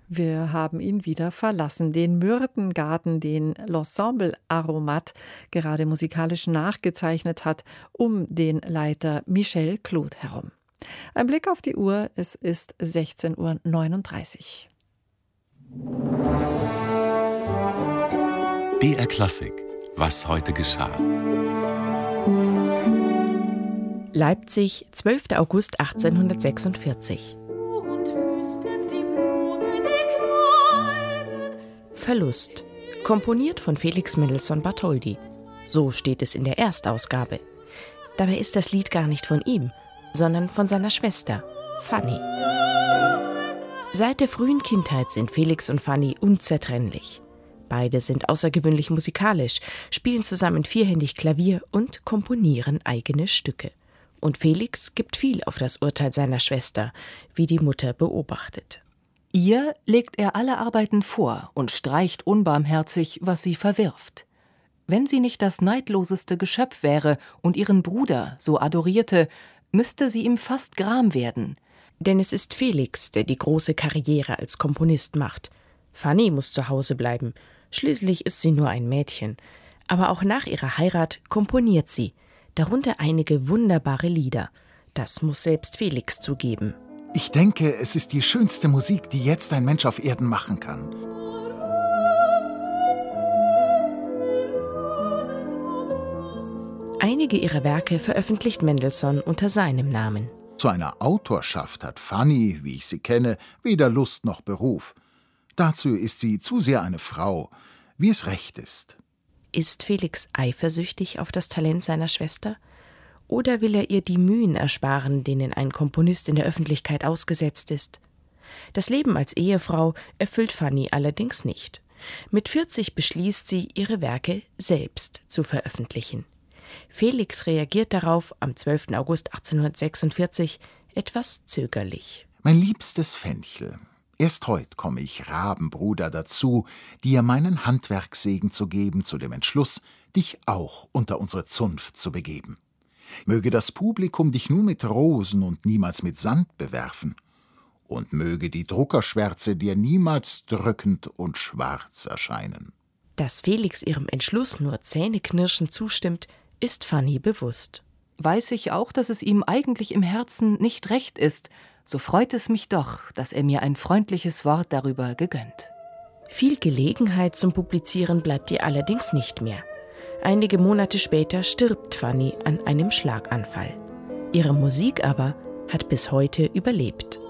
Wir haben ihn wieder verlassen, den Myrtengarten, den l'Ensemble Aromat gerade musikalisch nachgezeichnet hat, um den Leiter Michel Claude herum. Ein Blick auf die Uhr, es ist 16:39 Uhr. BR Klassik, was heute geschah. Leipzig, 12. August 1846. Verlust, komponiert von Felix Mendelssohn Bartholdy. So steht es in der Erstausgabe. Dabei ist das Lied gar nicht von ihm, sondern von seiner Schwester, Fanny. Seit der frühen Kindheit sind Felix und Fanny unzertrennlich. Beide sind außergewöhnlich musikalisch, spielen zusammen vierhändig Klavier und komponieren eigene Stücke. Und Felix gibt viel auf das Urteil seiner Schwester, wie die Mutter beobachtet. Ihr legt er alle Arbeiten vor und streicht unbarmherzig, was sie verwirft. Wenn sie nicht das neidloseste Geschöpf wäre und ihren Bruder so adorierte, müsste sie ihm fast gram werden. Denn es ist Felix, der die große Karriere als Komponist macht. Fanny muss zu Hause bleiben. Schließlich ist sie nur ein Mädchen. Aber auch nach ihrer Heirat komponiert sie, darunter einige wunderbare Lieder. Das muss selbst Felix zugeben. Ich denke, es ist die schönste Musik, die jetzt ein Mensch auf Erden machen kann. Einige ihrer Werke veröffentlicht Mendelssohn unter seinem Namen. Zu einer Autorschaft hat Fanny, wie ich sie kenne, weder Lust noch Beruf. Dazu ist sie zu sehr eine Frau, wie es recht ist. Ist Felix eifersüchtig auf das Talent seiner Schwester? Oder will er ihr die Mühen ersparen, denen ein Komponist in der Öffentlichkeit ausgesetzt ist? Das Leben als Ehefrau erfüllt Fanny allerdings nicht. Mit 40 beschließt sie, ihre Werke selbst zu veröffentlichen. Felix reagiert darauf am 12. August 1846 etwas zögerlich. Mein liebstes Fenchel, erst heut komme ich, Rabenbruder, dazu, dir meinen Handwerkssegen zu geben, zu dem Entschluss, dich auch unter unsere Zunft zu begeben. Möge das Publikum dich nur mit Rosen und niemals mit Sand bewerfen. Und möge die Druckerschwärze dir niemals drückend und schwarz erscheinen. Dass Felix ihrem Entschluss nur zähneknirschend zustimmt, ist Fanny bewusst. Weiß ich auch, dass es ihm eigentlich im Herzen nicht recht ist, so freut es mich doch, dass er mir ein freundliches Wort darüber gegönnt. Viel Gelegenheit zum Publizieren bleibt ihr allerdings nicht mehr. Einige Monate später stirbt Fanny an einem Schlaganfall. Ihre Musik aber hat bis heute überlebt.